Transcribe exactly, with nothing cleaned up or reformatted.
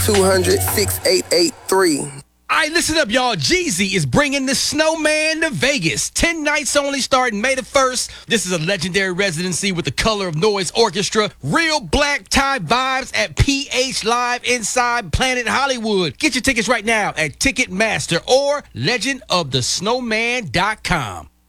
two hundred, six eight eight three. All right, listen up, y'all. Jeezy is bringing the Snowman to Vegas. Ten nights only, starting May the first. This is a legendary residency with the Color of Noise Orchestra. Real black tie vibes at P H Live inside Planet Hollywood. Get your tickets right now at Ticketmaster or legend of the snowman dot com.